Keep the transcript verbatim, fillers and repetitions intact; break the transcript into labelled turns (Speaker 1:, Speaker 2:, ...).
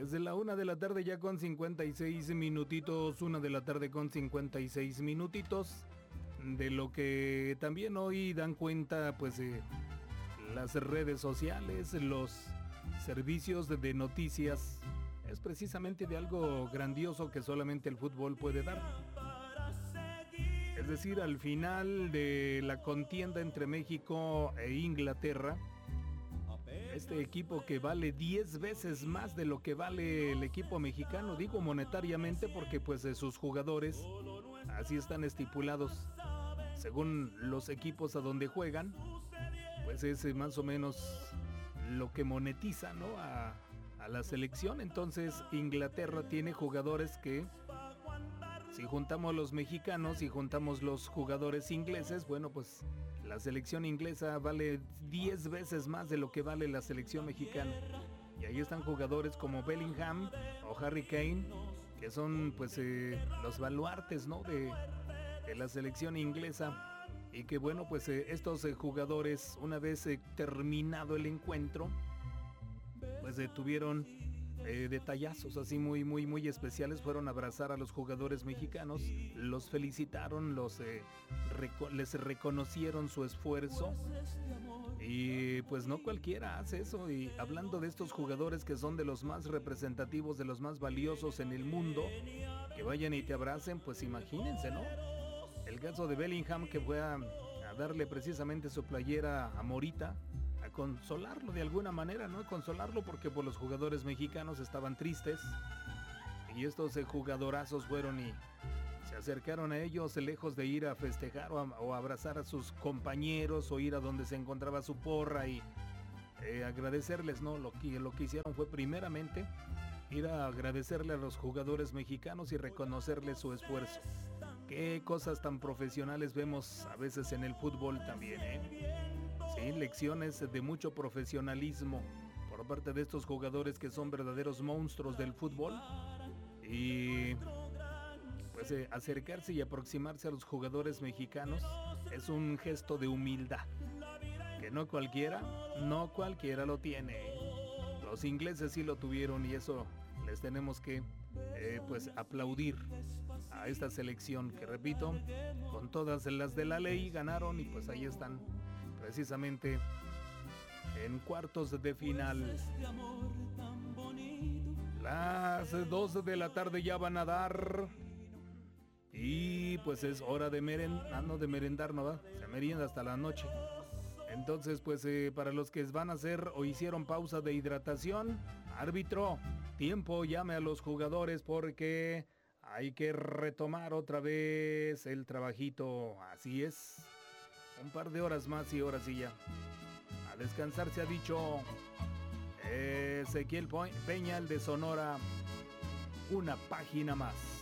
Speaker 1: Pues de la una de la tarde ya con cincuenta y seis minutitos, una de la tarde con cincuenta y seis minutitos, de lo que también hoy dan cuenta pues eh, las redes sociales, los servicios de noticias, es precisamente de algo grandioso que solamente el fútbol puede dar. Es decir, al final de la contienda entre México e Inglaterra, este equipo que vale diez veces más de lo que vale el equipo mexicano, digo monetariamente porque pues sus jugadores así están estipulados según los equipos a donde juegan, pues es más o menos lo que monetiza, ¿no? a, a la selección. Entonces Inglaterra tiene jugadores que, si juntamos los mexicanos y juntamos los jugadores ingleses, bueno, pues la selección inglesa vale diez veces más de lo que vale la selección mexicana. Y ahí están jugadores como Bellingham o Harry Kane, que son pues eh, los baluartes, ¿no? de, de la selección inglesa. Y que bueno, pues eh, estos eh, jugadores, una vez eh, terminado el encuentro, pues eh, tuvieron Eh, detallazos así muy muy muy especiales. Fueron a abrazar a los jugadores mexicanos, los felicitaron, los eh, reco- les reconocieron su esfuerzo, y pues no cualquiera hace eso. Y hablando de estos jugadores que son de los más representativos, de los más valiosos en el mundo, que vayan y te abracen, pues imagínense, ¿no? El caso de Bellingham, que fue a, a darle precisamente su playera a Morita, a consolarlo de alguna manera, ¿no? A consolarlo porque pues, los jugadores mexicanos estaban tristes, y estos eh, jugadorazos fueron y se acercaron a ellos, lejos de ir a festejar o a, o a abrazar a sus compañeros o ir a donde se encontraba su porra y eh, agradecerles, ¿no? Lo que, lo que hicieron fue primeramente ir a agradecerle a los jugadores mexicanos y reconocerles su esfuerzo. Qué cosas tan profesionales vemos a veces en el fútbol también, ¿eh? Sí, lecciones de mucho profesionalismo por parte de estos jugadores que son verdaderos monstruos del fútbol. Y pues eh, acercarse y aproximarse a los jugadores mexicanos es un gesto de humildad que no cualquiera, no cualquiera lo tiene. Los ingleses sí lo tuvieron, y eso les tenemos que eh, pues aplaudir a esta selección que, repito, con todas las de la ley ganaron, y pues ahí están precisamente en cuartos de final. Las dos de la tarde ya van a dar, y pues es hora de merendar, ah, no de merendar, no va, se merienda hasta la noche. Entonces pues eh, para los que van a hacer o hicieron pausa de hidratación, árbitro, tiempo, llame a los jugadores porque hay que retomar otra vez el trabajito. Así es, un par de horas más y ahora sí ya a descansar, se ha dicho. Ezequiel Peña, el de Sonora, una página más.